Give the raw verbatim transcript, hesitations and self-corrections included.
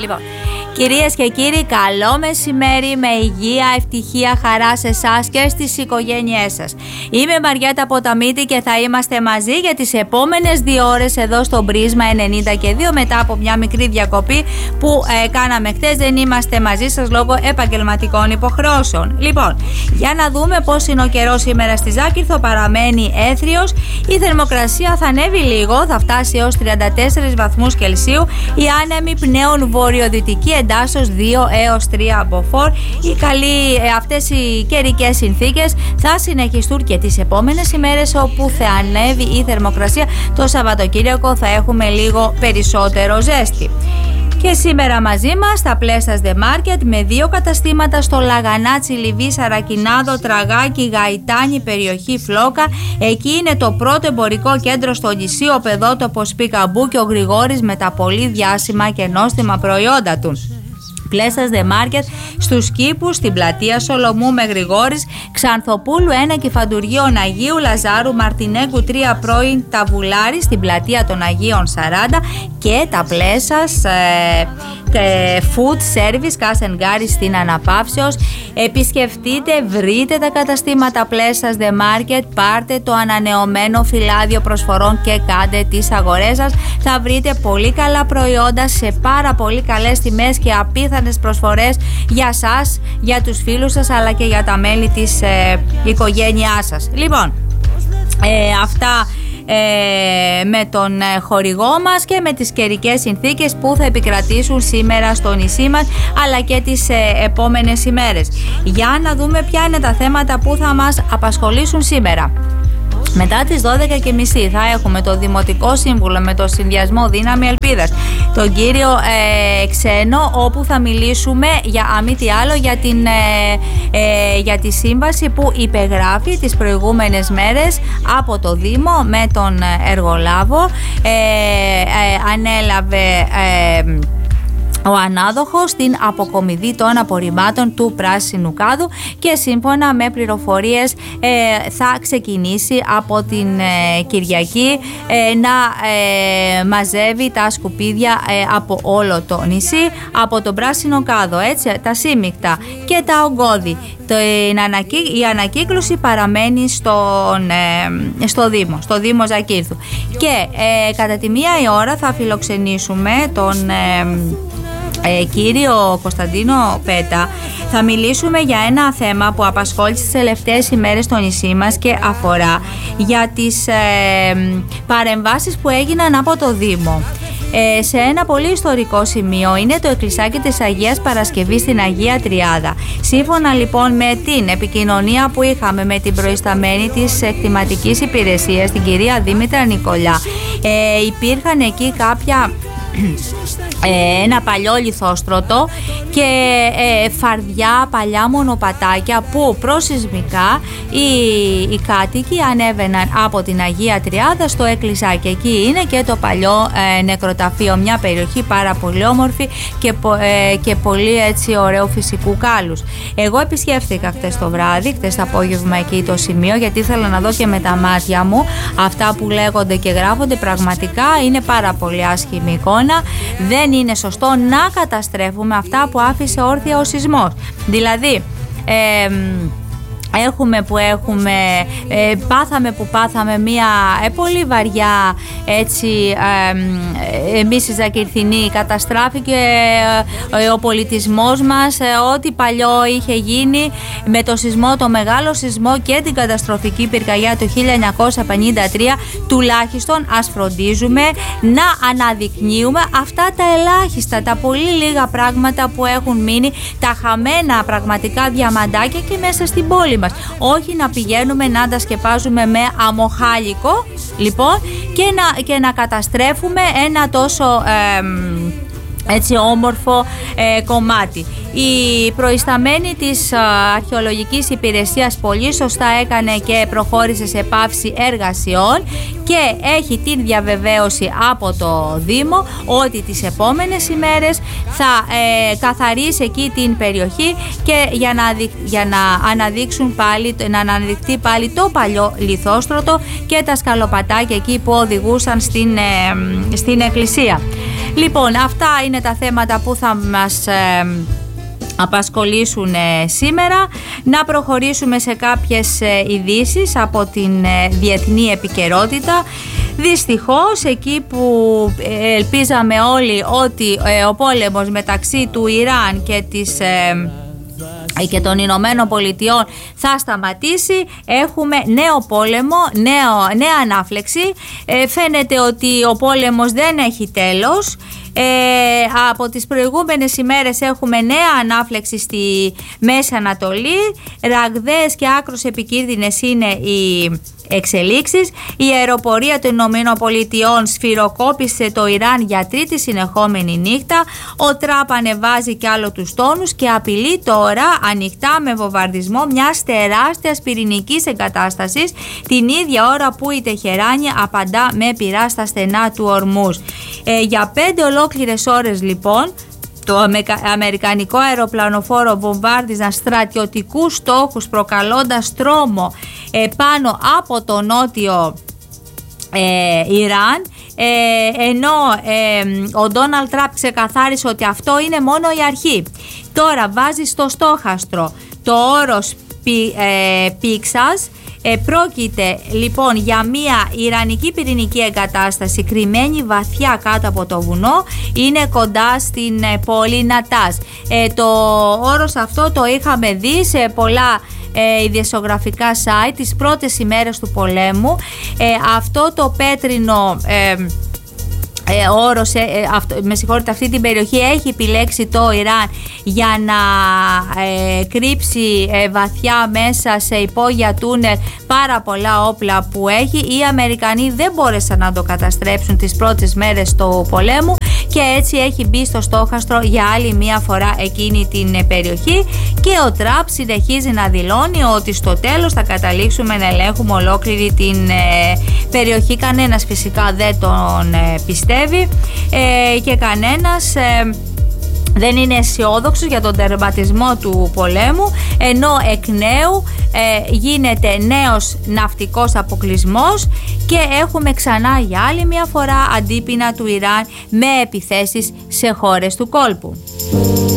Λοιπόν, κυρίες και κύριοι, καλό μεσημέρι με υγεία, ευτυχία, χαρά σε εσάς και στις οικογένειές σας. Είμαι Μαριέτα από τα Μύτη και θα είμαστε μαζί για τις επόμενες δύο ώρες εδώ στο Πρίσμα ενενήντα και δύο, μετά από μια μικρή διακοπή που ε, κάναμε χτες. Δεν είμαστε μαζί σας λόγω επαγγελματικών υποχρεώσεων. Λοιπόν, για να δούμε πώς είναι ο καιρός σήμερα στη Ζάκυνθο. Παραμένει έθριος, η θερμοκρασία θα ανέβει λίγο, θα φτάσει έως τριάντα τέσσερις βαθμούς Κελσίου, η άνεμη πνέων βορειοδυτική εντάσσεως δύο έως τρία μποφόρ. Οι καλοί, ε, αυτές οι καιρικές συνθήκες θα συνεχιστούν και τις επόμενες ημέρες, όπου θα ανέβει η θερμοκρασία. Το Σαββατοκύριακο θα έχουμε λίγο περισσότερο ζέστη. Και σήμερα μαζί μας τα Πλέσας The Market με δύο καταστήματα στο Λαγανάτσι, Λιβύη, Σαρακινάδο, Τραγάκι, Γαϊτάνη, περιοχή Φλόκα. Εκεί είναι το πρώτο εμπορικό κέντρο στο νησί, ο παιδότοπος Πικαμπού και ο Γρηγόρης με τα πολύ διάσημα και νόστιμα προϊόντα του. Πλέσας The Market στους Κήπους, στην πλατεία Σολομού με Γρηγόρης, Ξανθοπούλου ένα και Φαντουργίων Αγίου Λαζάρου, Μαρτινέγκου τρία πρώην Ταβουλάρη στην πλατεία των Αγίων σαράντα και τα Πλέσας ε, ε, Food Service Κάσενγκάρη στην Αναπαύσεως. Επισκεφτείτε, βρείτε τα καταστήματα Πλέσας The Market, πάρτε το ανανεωμένο φυλάδιο προσφορών και κάντε τις αγορές σας. Θα βρείτε πολύ καλά προϊόντα σε πάρα πολύ καλές τιμές και απίθανες προσφορές για σας, για τους φίλους σας, αλλά και για τα μέλη της ε, οικογένειάς σας. Λοιπόν, ε, αυτά ε, με τον ε, χορηγό μας και με τις καιρικές συνθήκες που θα επικρατήσουν σήμερα στο νησί μας, αλλά και τις ε, επόμενες ημέρες. Για να δούμε ποια είναι τα θέματα που θα μας απασχολήσουν σήμερα. Μετά τις δώδεκα και μισή θα έχουμε το Δημοτικό Σύμβουλο με το Συνδυασμό Δύναμη Ελπίδας, τον κύριο ε, Ξένο, όπου θα μιλήσουμε για αμή τι άλλο για, την, ε, ε, για τη σύμβαση που υπεγράφει τις προηγούμενες μέρες από το Δήμο με τον εργολάβο. Ε, ε, ανέλαβε... Ε, ο ανάδοχος στην αποκομιδή των απορριμμάτων του Πράσινου Κάδου και σύμφωνα με πληροφορίες ε, θα ξεκινήσει από την ε, Κυριακή ε, να ε, μαζεύει τα σκουπίδια ε, από όλο το νησί, από τον Πράσινο Κάδο, έτσι, τα Σύμικτα και τα Ογκώδη. Το, η ανακύκλωση παραμένει στον, ε, στο Δήμο, στο Δήμο Ζακύνθου. Και ε, κατά τη μία η ώρα θα φιλοξενήσουμε τον... Ε, Ε, κύριο Κωνσταντίνο Πέτα. Θα μιλήσουμε για ένα θέμα που απασχόλησε τις τελευταίες ημέρες στο νησί μας και αφορά για τις ε, παρεμβάσεις που έγιναν από το Δήμο. Ε, σε ένα πολύ ιστορικό σημείο είναι το εκκλησάκι της Αγίας Παρασκευής στην Αγία Τριάδα. Σύμφωνα λοιπόν με την επικοινωνία που είχαμε με την προϊσταμένη της εκτιματικής υπηρεσίας, την κυρία Δήμητρα Νικολιά, ε, υπήρχαν εκεί κάποια... ένα παλιό λιθόστρωτο και ε, φαρδιά παλιά μονοπατάκια που προσεισμικά οι, οι κάτοικοι ανέβαιναν από την Αγία Τριάδα στο εκκλησάκι. Εκεί είναι και το παλιό ε, νεκροταφείο, μια περιοχή πάρα πολύ όμορφη και, ε, και πολύ έτσι ωραίου φυσικού κάλους. Εγώ επισκέφθηκα χτες το βράδυ, χτες το απόγευμα εκεί το σημείο, γιατί ήθελα να δω και με τα μάτια μου αυτά που λέγονται και γράφονται. Πραγματικά είναι πάρα πολύ άσχημη εικόνα. Δεν είναι σωστό να καταστρέφουμε αυτά που άφησε όρθια ο σεισμός. Δηλαδή ε, έχουμε που έχουμε, ε, πάθαμε που πάθαμε μια ε, πολύ βαριά έτσι ε, εμείς οι Ζακυνθινοί, καταστράφηκε ε, ο πολιτισμός μας, ε, ό,τι παλιό είχε γίνει με το σεισμό, το μεγάλο σεισμό και την καταστροφική πυρκαγιά του χίλια εννιακόσια πενήντα τρία. Τουλάχιστον ας φροντίζουμε να αναδεικνύουμε αυτά τα ελάχιστα, τα πολύ λίγα πράγματα που έχουν μείνει, τα χαμένα πραγματικά διαμαντάκια και μέσα στην πόλη μας. Όχι να πηγαίνουμε να τα σκεπάζουμε με αμοχάλικο, λοιπόν, και να, και να καταστρέφουμε ένα τόσο ε, έτσι όμορφο ε, κομμάτι. Η προϊσταμένη της α, αρχαιολογικής υπηρεσίας πολύ σωστά έκανε και προχώρησε σε πάυση εργασιών και έχει την διαβεβαίωση από το Δήμο ότι τις επόμενες ημέρες θα ε, καθαρίσει εκεί την περιοχή και για να, για να αναδείξουν πάλι, να αναδειχθεί πάλι το παλιό λιθόστρωτο και τα σκαλοπατάκια εκεί που οδηγούσαν στην, ε, στην εκκλησία. Λοιπόν, αυτά είναι τα θέματα που θα μας ε, απασχολήσουν ε, σήμερα. Να προχωρήσουμε σε κάποιες ε, ειδήσεις από την ε, διεθνή επικαιρότητα. Δυστυχώς, εκεί που ε, ελπίζαμε όλοι ότι ε, ο πόλεμος μεταξύ του Ιράν και της ε, και των Ηνωμένων Πολιτειών θα σταματήσει, έχουμε νέο πόλεμο, νέο, νέα ανάφλεξη. Ε, φαίνεται ότι ο πόλεμος δεν έχει τέλος. Ε, από τις προηγούμενες ημέρες έχουμε νέα ανάφλεξη στη Μέση Ανατολή. Ραγδαίες και άκρως επικίνδυνες είναι οι εξελίξεις. Η αεροπορία των Ηνωμένων Πολιτειών σφυροκόπησε το Ιράν για τρίτη συνεχόμενη νύχτα. Ο Τραμπ ανεβάζει κι άλλο τους τόνους και απειλεί τώρα ανοιχτά με βομβαρδισμό μιας τεράστιας πυρηνικής εγκατάστασης, την ίδια ώρα που η Τεχεράνη απαντά με πυρά στα στενά του Ορμούζ. Ε, για πέντε ολόκληρες ώρες λοιπόν το αμερικανικό αεροπλανοφόρο βομβάρδιζαν στρατιωτικούς στόχους, προκαλώντας τρόμο ε, πάνω από το νότιο ε, Ιράν, ε, ενώ ε, ο Ντόναλντ Τραμπ ξεκαθάρισε ότι αυτό είναι μόνο η αρχή. Τώρα βάζει στο στόχαστρο το όρος πι, ε, Πίξας. Ε, πρόκειται λοιπόν για μια ιρανική πυρηνική εγκατάσταση κρυμμένη βαθιά κάτω από το βουνό. Είναι κοντά στην ε, πόλη Νατάς. Ε, το όρος αυτό το είχαμε δει σε πολλά ε, ιδιοσιογραφικά site τις πρώτες ημέρες του πολέμου. Ε, αυτό το πέτρινο ε, Ε, όρος, ε, αυτό, με συγχωρείτε, αυτή την περιοχή έχει επιλέξει το Ιράν για να ε, κρύψει ε, βαθιά μέσα σε υπόγεια τούνελ πάρα πολλά όπλα που έχει. Οι Αμερικανοί δεν μπόρεσαν να το καταστρέψουν τις πρώτες μέρες του πολέμου και έτσι έχει μπει στο στόχαστρο για άλλη μία φορά εκείνη την περιοχή. Και ο Τραμπ συνεχίζει να δηλώνει ότι στο τέλος θα καταλήξουμε να ελέγχουμε ολόκληρη την ε, περιοχή. Κανένας φυσικά δεν τον ε, πιστεύει ε, και κανένας ε, δεν είναι αισιόδοξος για τον τερματισμό του πολέμου, ενώ εκ νέου ε, γίνεται νέος ναυτικός αποκλεισμός και έχουμε ξανά για άλλη μια φορά αντίπεινα του Ιράν με επιθέσεις σε χώρες του κόλπου.